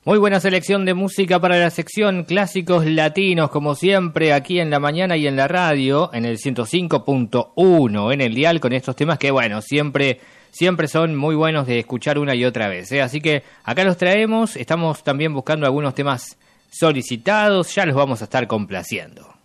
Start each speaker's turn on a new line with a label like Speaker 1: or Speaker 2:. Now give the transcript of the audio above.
Speaker 1: Muy buena selección de música para la sección Clásicos Latinos, como siempre, aquí en la mañana y en la radio, en el 105.1, en el dial, con estos temas que, bueno, siempre son muy buenos de escuchar una y otra vez, ¿eh? Así que acá los traemos, estamos también buscando algunos temas solicitados, ya los vamos a estar complaciendo.